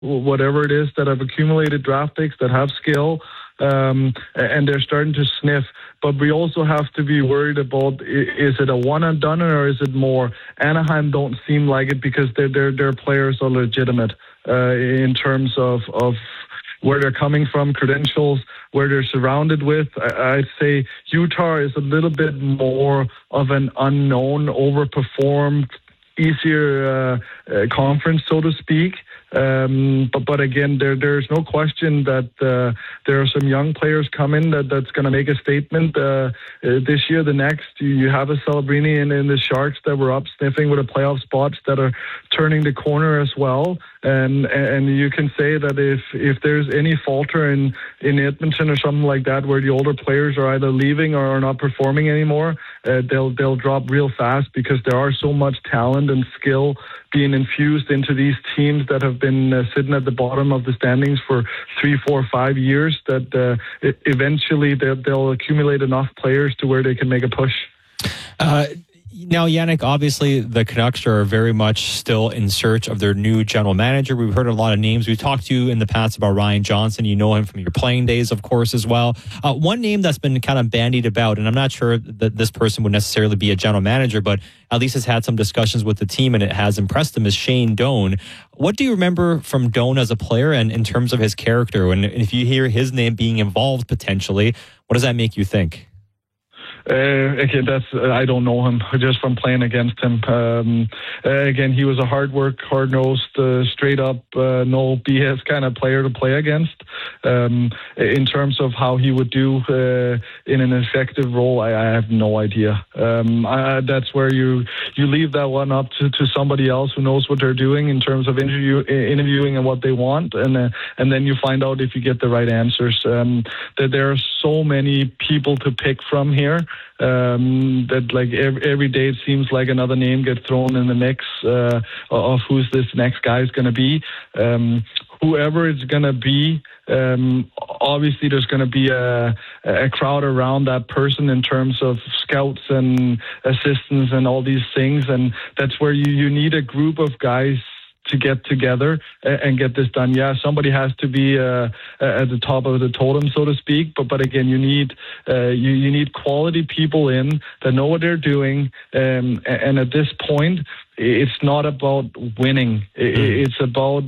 whatever it is, that have accumulated draft picks, that have skill, and they're starting to sniff. But we also have to be worried about, is it a one and done or is it more? Anaheim don't seem like it because their players are legitimate in terms of where they're coming from, credentials, where they're surrounded with. I'd say Utah is a little bit more of an unknown, overperformed, easier conference, so to speak. But again, there's no question that there are some young players coming that's going to make a statement this year. The next, you have a Celebrini in the Sharks that were up sniffing with a playoff spots that are turning the corner as well. And you can say that if there's any falter in Edmonton or something like that, where the older players are either leaving or are not performing anymore, they'll drop real fast, because there are so much talent and skill being infused into these teams that have been sitting at the bottom of the standings for 3, 4, 5 years, that eventually they'll accumulate enough players to where they can make a push. Now, Yannick, obviously the Canucks are very much still in search of their new general manager. We've heard a lot of names. We've talked to you in the past about Ryan Johnson. You know him from your playing days, of course, as well. One name that's been kind of bandied about, and I'm not sure that this person would necessarily be a general manager, but at least has had some discussions with the team and it has impressed him, is Shane Doan. What do you remember from Doan as a player and in terms of his character? And if you hear his name being involved potentially, what does that make you think? Again, I don't know him just from playing against him. Again, he was a hard-nosed, straight-up, no BS kind of player to play against. In terms of how he would do in an executive role, I have no idea. That's where you leave that one up to somebody else who knows what they're doing in terms of interviewing and what they want, and then you find out if you get the right answers. That there are so many people to pick from here. That like every day it seems like another name gets thrown in the mix of who's this next guy is going to be. Whoever it's going to be, obviously there's going to be a crowd around that person in terms of scouts and assistants and all these things, and that's where you need a group of guys to get together and get this done. Yeah, somebody has to be at the top of the totem, so to speak. But again, you need quality people in that know what they're doing. And at this point, it's not about winning. It's about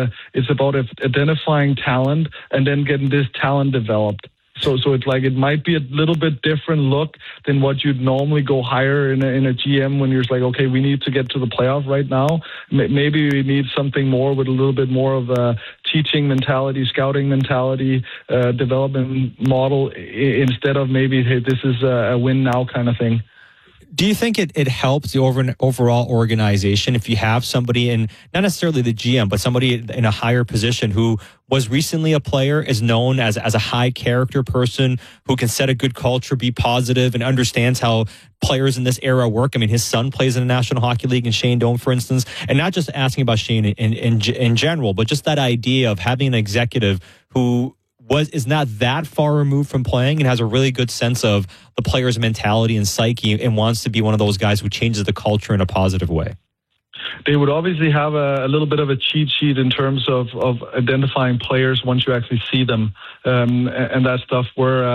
identifying talent and then getting this talent developed. So it's like it might be a little bit different look than what you'd normally go hire in a GM when you're like, okay, we need to get to the playoff right now. Maybe we need something more with a little bit more of a teaching mentality, scouting mentality, development model, instead of maybe, hey, this is a win now kind of thing. Do you think it helps the overall organization if you have somebody in, not necessarily the GM, but somebody in a higher position who was recently a player, is known as a high character person who can set a good culture, be positive, and understands how players in this era work? I mean, his son plays in the National Hockey League, and Shane Doan, for instance, and not just asking about Shane in general, but just that idea of having an executive who is not that far removed from playing and has a really good sense of the player's mentality and psyche and wants to be one of those guys who changes the culture in a positive way. They would obviously have a little bit of a cheat sheet in terms of identifying players once you actually see them, and that stuff where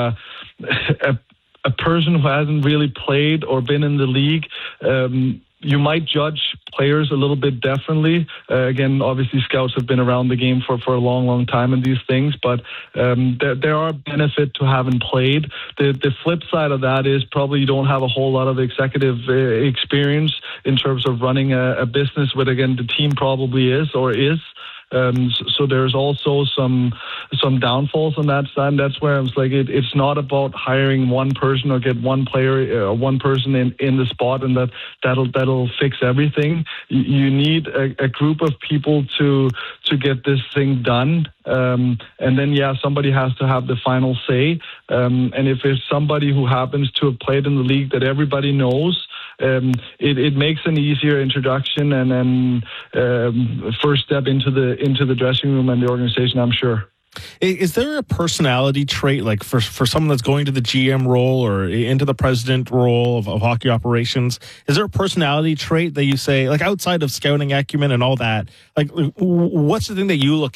a person who hasn't really played or been in the league, you might judge players a little bit differently. Again, obviously scouts have been around the game for a long, long time in these things, but there are benefits to having played. The flip side of that is probably you don't have a whole lot of executive experience in terms of running a business, but again, the team probably is. So there's also some downfalls on that side. And that's where I was like, it's not about hiring one person or get one player, one person in the spot, and that'll fix everything. You need a group of people to get this thing done. And then, somebody has to have the final say. And if it's somebody who happens to have played in the league that everybody knows, it makes an easier introduction and then first step into the dressing room and the organization, I'm sure. Is there a personality trait, like for someone that's going to the GM role or into the president role of hockey operations? Is there a personality trait that you say, like outside of scouting acumen and all that, like what's the thing that you look